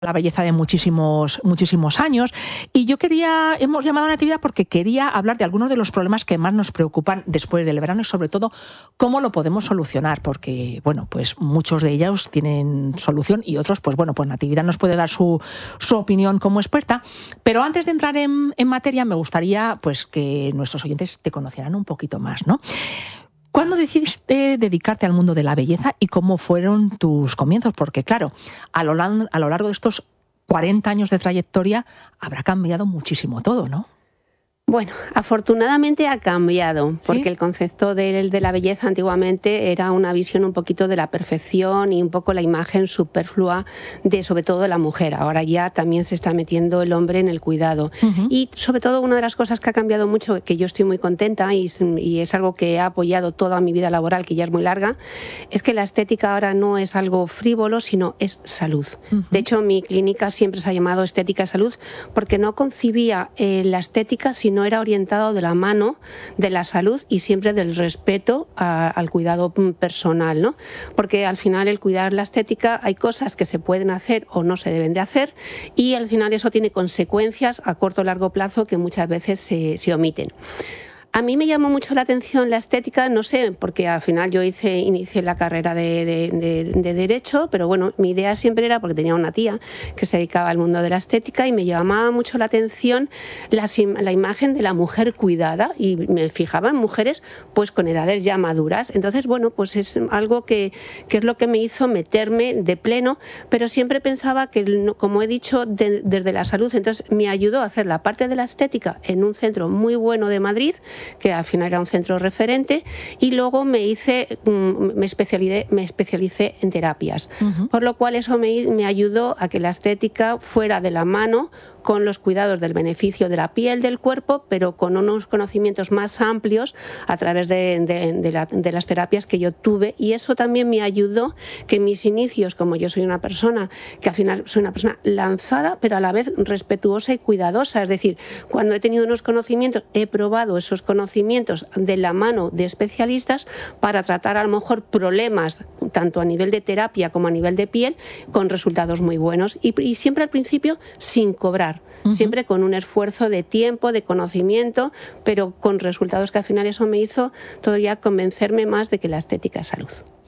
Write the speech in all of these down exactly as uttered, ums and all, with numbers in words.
la belleza de muchísimos, muchísimos años. Y yo quería, hemos llamado a Natividad porque quería hablar de algunos de los problemas que más nos preocupan después del verano y sobre todo cómo lo podemos solucionar, porque, bueno, pues muchos de ellos tienen solución y otros, pues bueno, pues Natividad nos puede dar su, su opinión como experta. Pero antes de entrar en, en materia, me gustaría pues que nuestros oyentes te conocieran un poquito más, ¿no? ¿Cuándo decidiste dedicarte al mundo de la belleza y cómo fueron tus comienzos? Porque claro, a lo, a lo largo de estos cuarenta años de trayectoria habrá cambiado muchísimo todo, ¿no? Bueno, afortunadamente ha cambiado, porque ¿sí? El concepto de, de la belleza antiguamente era una visión un poquito de la perfección y un poco la imagen superflua de sobre todo de la mujer. Ahora ya también se está metiendo el hombre en el cuidado. Uh-huh. Y sobre todo una de las cosas que ha cambiado mucho, que yo estoy muy contenta y, y es algo que he apoyado toda mi vida laboral, que ya es muy larga, es que la estética ahora no es algo frívolo, sino es salud. Uh-huh. De hecho, mi clínica siempre se ha llamado Estética y Salud, porque no concibía eh, la estética sino era orientado de la mano de la salud y siempre del respeto a, al cuidado personal, ¿no? Porque al final el cuidar la estética hay cosas que se pueden hacer o no se deben de hacer y al final eso tiene consecuencias a corto o largo plazo que muchas veces se, se omiten. A mí me llamó mucho la atención la estética, no sé, porque al final yo hice, inicié la carrera de, de, de, de Derecho, pero bueno, mi idea siempre era, porque tenía una tía que se dedicaba al mundo de la estética y me llamaba mucho la atención la, la imagen de la mujer cuidada y me fijaba en mujeres pues con edades ya maduras. Entonces, bueno, pues es algo que, que es lo que me hizo meterme de pleno, pero siempre pensaba que, como he dicho, de, desde la salud, entonces me ayudó a hacer la parte de la estética en un centro muy bueno de Madrid, que al final era un centro referente, y luego me hice, me especialicé, me especialicé en terapias, uh-huh. Por lo cual eso me, me ayudó a que la estética fuera de la mano con los cuidados del beneficio de la piel, del cuerpo, pero con unos conocimientos más amplios a través de, de, de, la, de las terapias que yo tuve, y eso también me ayudó que en mis inicios, como yo soy una persona que al final soy una persona lanzada, pero a la vez respetuosa y cuidadosa, es decir, cuando he tenido unos conocimientos, he probado esos conocimientos de la mano de especialistas para tratar a lo mejor problemas tanto a nivel de terapia como a nivel de piel con resultados muy buenos y, y siempre al principio sin cobrar. Uh-huh. Siempre con un esfuerzo de tiempo, de conocimiento, pero con resultados que al final eso me hizo todavía convencerme más de que la estética es salud.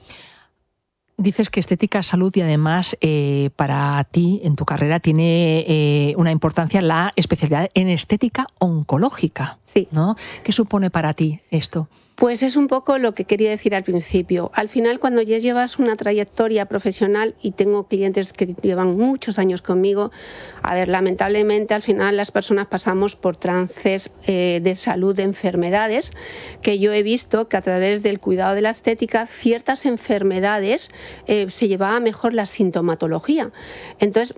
Dices que estética es salud y además eh, para ti en tu carrera tiene eh, una importancia la especialidad en estética oncológica. Sí. ¿No? ¿Qué supone para ti esto? Pues es un poco lo que quería decir al principio. Al final, cuando ya llevas una trayectoria profesional, y tengo clientes que llevan muchos años conmigo, a ver, lamentablemente al final las personas pasamos por trances eh, de salud, de enfermedades, que yo he visto que a través del cuidado de la estética, ciertas enfermedades eh, se llevaba mejor la sintomatología. Entonces,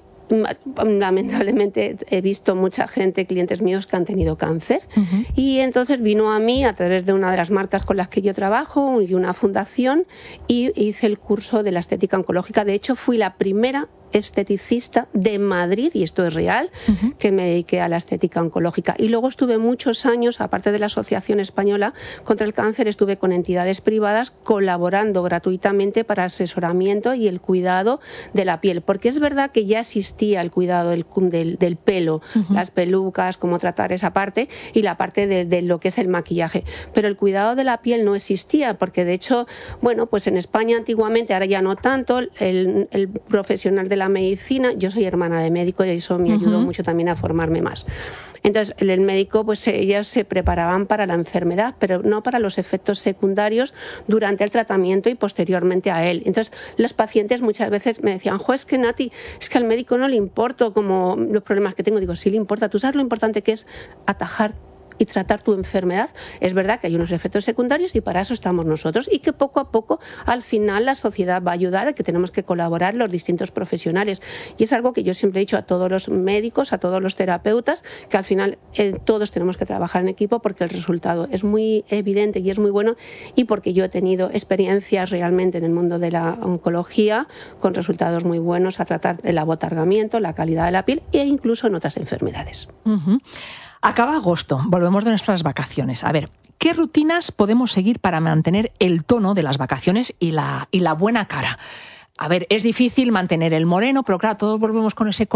lamentablemente he visto mucha gente, clientes míos que han tenido cáncer, uh-huh. Y entonces vino a mí a través de una de las marcas con las que yo trabajo y una fundación y hice el curso de la estética oncológica. De hecho fui la primera esteticista de Madrid, y esto es real, uh-huh. que me dediqué a la estética oncológica. Y luego estuve muchos años, aparte de la Asociación Española contra el Cáncer, estuve con entidades privadas colaborando gratuitamente para asesoramiento y el cuidado de la piel, porque es verdad que ya existía el cuidado del, del, del pelo, uh-huh. las pelucas, cómo tratar esa parte y la parte de, de lo que es el maquillaje, pero el cuidado de la piel no existía, porque de hecho, bueno, pues en España antiguamente, ahora ya no tanto, el, el profesional de la medicina, yo soy hermana de médico y eso me ayudó uh-huh. mucho también a formarme más. Entonces, el, el médico, pues ellos se preparaban para la enfermedad, pero no para los efectos secundarios durante el tratamiento y posteriormente a él. Entonces, los pacientes muchas veces me decían, jo, es que Nati, es que al médico no le importa como los problemas que tengo. Digo, sí le importa. ¿Tú sabes lo importante que es atajar y tratar tu enfermedad? Es verdad que hay unos efectos secundarios y para eso estamos nosotros, y que poco a poco al final la sociedad va a ayudar, a que tenemos que colaborar los distintos profesionales, y es algo que yo siempre he dicho a todos los médicos, a todos los terapeutas, que al final eh, todos tenemos que trabajar en equipo porque el resultado es muy evidente y es muy bueno, y porque yo he tenido experiencias realmente en el mundo de la oncología con resultados muy buenos a tratar el abotargamiento, la calidad de la piel e incluso en otras enfermedades. Uh-huh. Acaba agosto, volvemos de nuestras vacaciones. A ver, ¿qué rutinas podemos seguir para mantener el tono de las vacaciones y la, y la buena cara? a ver, es difícil mantener el moreno, pero claro, todos volvemos con ese